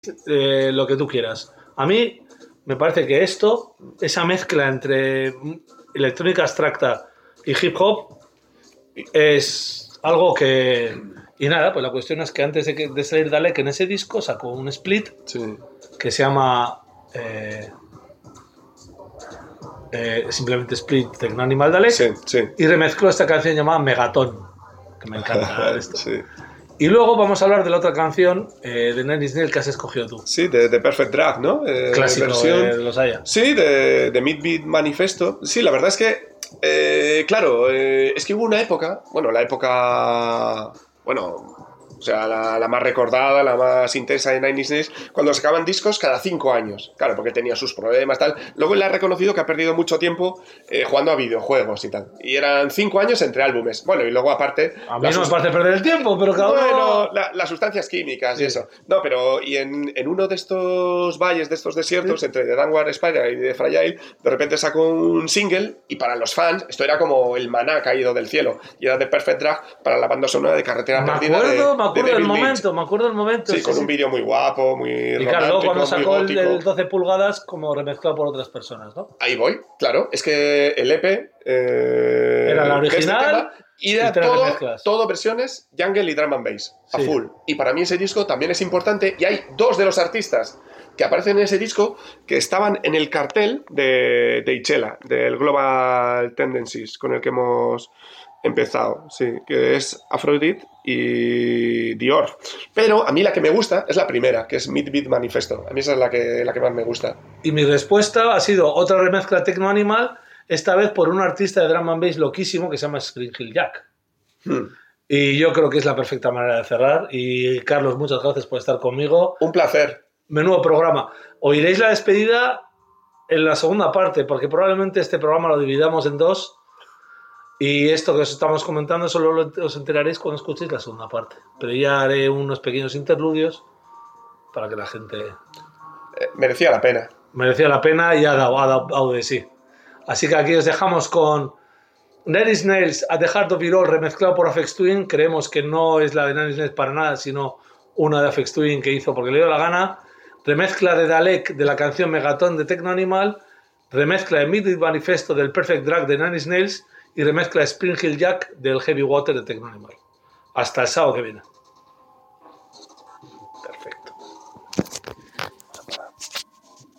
lo que tú quieras. A mí me parece que esa mezcla entre electrónica abstracta y hip hop, es algo que... Y nada, pues la cuestión es que antes de salir Dalek en ese disco sacó un split que se llama simplemente Split Techno Animal Dalek, y remezcló esta canción llamada Megaton, que me encanta esto. Y luego vamos a hablar de la otra canción de Nine Inch Nails que has escogido tú. Sí, de Perfect Drag, ¿no? Clásico versión, de los Haya. Sí, de Midbeat Manifesto. Sí, la verdad es que, claro, es que hubo una época, o sea, la más recordada, la más intensa de Nine Inch Nails, cuando sacaban discos cada 5 años. Claro, porque tenía sus problemas, tal. Luego él ha reconocido que ha perdido mucho tiempo jugando a videojuegos y tal. Y eran 5 años entre álbumes. Bueno, y luego aparte... A mí no me parece perder el tiempo, pero cada uno... Bueno, las sustancias químicas y eso. No, pero y en uno de estos valles, de estos desiertos, entre The Downward Spiral y The Fragile, de repente sacó un single, y para los fans esto era como el maná caído del cielo. Y era de Perfect Drag para la banda sonora de Carretera Perdida. Me acuerdo del momento. Sí, con un vídeo muy guapo, muy y romántico, claro, luego cuando sacó el 12 pulgadas como remezclado por otras personas, ¿no? Ahí voy, claro. Es que el EP... era la original y era todo versiones Jungle y Drum and Bass, a full. Y para mí ese disco también es importante, y hay 2 de los artistas que aparecen en ese disco que estaban en el cartel de Itchela, del Global Tendencies, con el que hemos empezado, sí, que es Aphrodite y Dior. Pero a mí la que me gusta es la primera, que es Midbeat Manifesto. A mí esa es la que más me gusta. Y mi respuesta ha sido otra remezcla Techno Animal, esta vez por un artista de drum and bass loquísimo que se llama Spring Hill Jack. Y yo creo que es la perfecta manera de cerrar. Y Carlos, muchas gracias por estar conmigo. Un placer. Menudo programa. Oiréis la despedida en la segunda parte, porque probablemente este programa lo dividamos en 2. Y esto que os estamos comentando solo os enteraréis cuando escuchéis la segunda parte. Pero ya haré unos pequeños interludios para que la gente... merecía la pena. Merecía la pena y ha dado de sí. Así que aquí os dejamos con Nine Inch Nails At the Heart of It All, remezclado por Aphex Twin. Creemos que no es la de Nine Inch Nails para nada, sino una de Aphex Twin que hizo porque le dio la gana. Remezcla de Dalek de la canción Megaton de Techno Animal. Remezcla de Midnight Manifesto del Perfect Drag de Nine Inch Nails. Y remezcla de Spring Hill Jack del Heavy Water de Techno Animal. Hasta el sábado que viene.